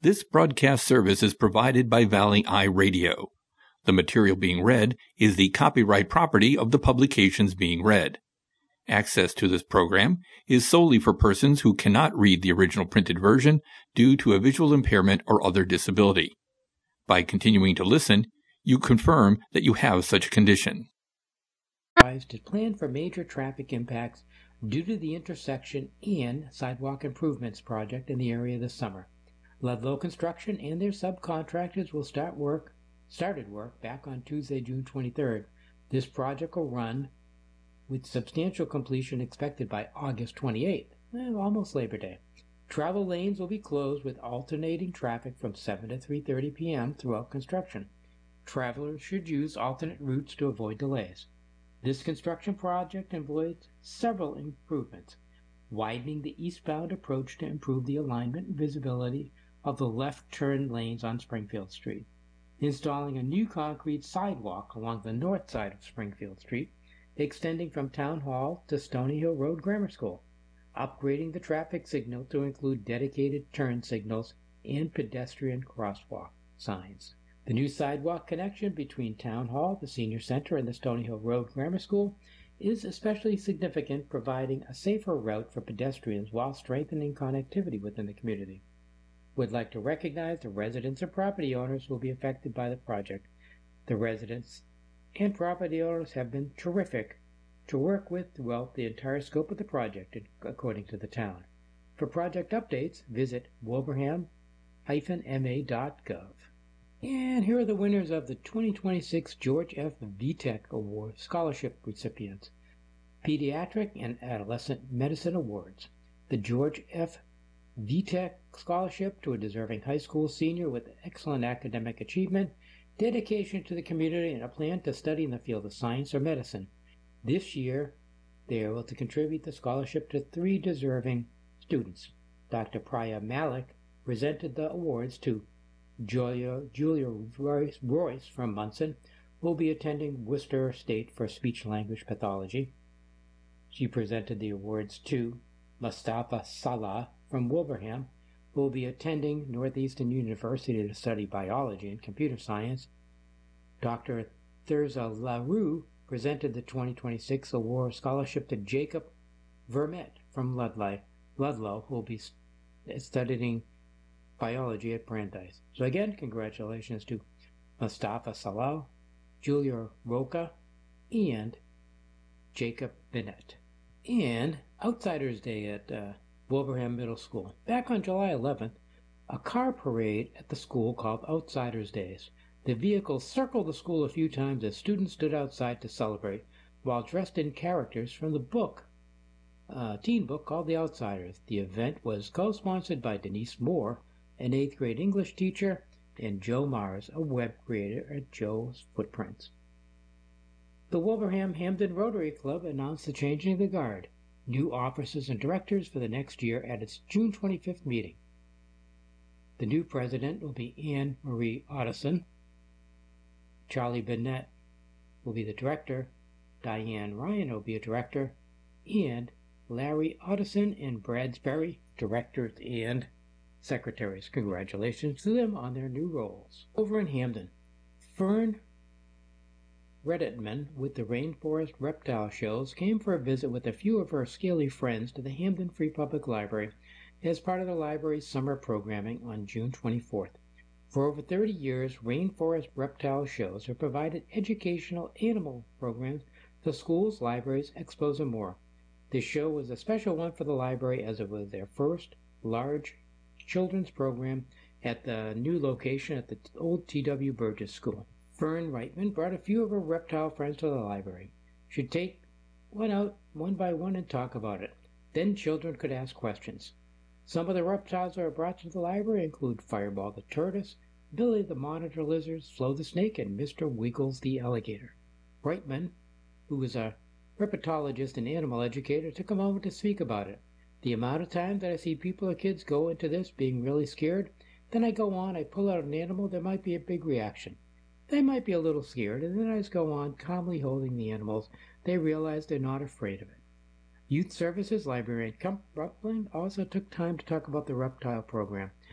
This broadcast service is provided by Valley Eye Radio. The material being read is the copyright property of the publications being read. Access to this program is solely for persons who cannot read the original printed version due to a visual impairment or other disability. By continuing to listen, you confirm that you have such a condition. To plan for major traffic impacts due to the intersection and sidewalk improvements project in the area this summer. Ludlow Construction and their subcontractors will started work back on Tuesday, June 23rd. This project will run with substantial completion expected by August 28th, almost Labor Day. Travel lanes will be closed with alternating traffic from 7 to 3:30 p.m. throughout construction. Travelers should use alternate routes to avoid delays. This construction project involves several improvements, widening the eastbound approach to improve the alignment and visibility of the left turn lanes on Springfield Street, installing a new concrete sidewalk along the north side of Springfield Street, extending from Town Hall to Stony Hill Road Grammar School, upgrading the traffic signal to include dedicated turn signals and pedestrian crosswalk signs. The new sidewalk connection between Town Hall, the Senior Center, and the Stony Hill Road Grammar School is especially significant, providing a safer route for pedestrians while strengthening connectivity within the community. Would like to recognize the residents and property owners who will be affected by the project. The residents and property owners have been terrific to work with throughout the entire scope of the project, according to the town. For project updates, visit wilbraham-ma.gov. And here are the winners of the 2026 George F. Vitek Award Scholarship recipients. Pediatric and Adolescent Medicine Awards. The George F. Vitek Scholarship to a deserving high school senior with excellent academic achievement, dedication to the community, and a plan to study in the field of science or medicine. This year, they are able to contribute the scholarship to 3 deserving students. Dr. Priya Malik presented the awards to Julia Royce from Munson, who will be attending Worcester State for speech-language pathology. She presented the awards to Mustafa Salah from Wilbraham, who will be attending Northeastern University to study biology and computer science. Dr. Thurza LaRue presented the 2026 award scholarship to Jacob Vermette from Ludlow, who will be studying biology at Brandeis. So again, congratulations to Mustafa Salah, Julia Roca, and Jacob Bennett. And Outsiders Day at Wilbraham Middle School. Back on July 11th, a car parade at the school called Outsiders Days. The vehicle circled the school a few times as students stood outside to celebrate, while dressed in characters from the book, teen book called The Outsiders. The event was co-sponsored by Denise Moore, an 8th grade English teacher, and Joe Mars, a web creator at Joe's Footprints. The Wilbraham-Hamden Rotary Club announced the changing of the guard, new officers and directors for the next year at its June 25th meeting. The new president will be Anne Marie Otteson. Charlie Bennett will be the director. Diane Ryan will be a director. And Larry Otteson and Brad Sperry, directors and secretaries. Congratulations to them on their new roles. Over in Hamden, Fern Redetman with the Rainforest Reptile Shows came for a visit with a few of her scaly friends to the Hamden Free Public Library as part of the library's summer programming on June 24th. For over 30 years, Rainforest Reptile Shows have provided educational animal programs for schools, libraries, expos, and more. This show was a special one for the library as it was their first large children's program at the new location at the old T.W. Burgess School. Fern Reitman brought a few of her reptile friends to the library. She'd take one out one by one and talk about it. Then children could ask questions. Some of the reptiles that were brought to the library include Fireball the tortoise, Billy the monitor lizard, Flo the snake, and Mr. Wiggles the alligator. Reitman, who is a herpetologist and animal educator, took a moment to speak about it. The amount of time that I see people or kids go into this being really scared, then I go on, I pull out an animal, there might be a big reaction. They might be a little scared, and then I just go on, calmly holding the animals. They realize they're not afraid of it. Youth Services librarian Kump Rutland also took time to talk about the reptile program.